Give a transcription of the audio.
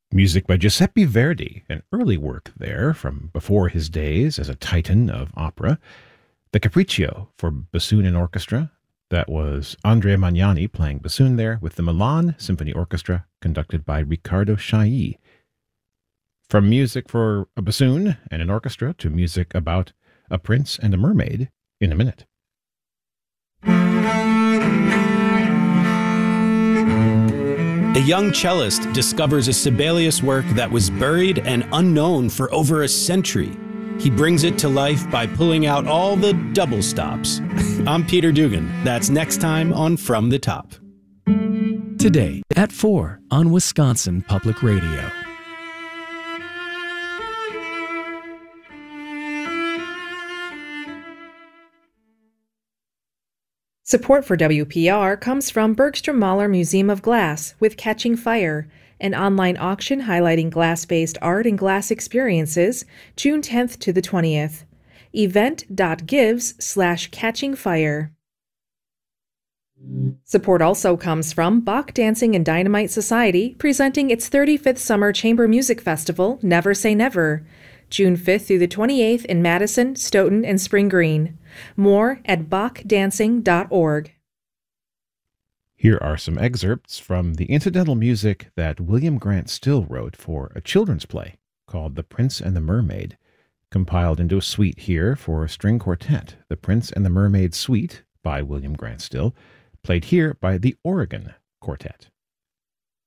Music by Giuseppe Verdi, an early work there from before his days as a titan of opera. The Capriccio for bassoon and orchestra. That was Andrea Magnani playing bassoon there with the Milan Symphony Orchestra conducted by Riccardo Chailly. From music for a bassoon and an orchestra to music about a prince and a mermaid in a minute. A young cellist discovers a Sibelius work that was buried and unknown for over a century. He brings it to life by pulling out all the double stops. I'm Peter Dugan. That's next time on From the Top. Today at 4 on Wisconsin Public Radio. Support for WPR comes from Bergstrom Mahler Museum of Glass with Catching Fire, an online auction highlighting glass-based art and glass experiences, June 10th to the 20th. event.gives/catchingfire. Support also comes from Bach Dancing and Dynamite Society, presenting its 35th Summer Chamber Music Festival, Never Say Never, June 5th through the 28th in Madison, Stoughton, and Spring Green. More at bachdancing.org. Here are some excerpts from the incidental music that William Grant Still wrote for a children's play called The Prince and the Mermaid, compiled into a suite here for a string quartet, The Prince and the Mermaid Suite by William Grant Still, played here by the Oregon Quartet.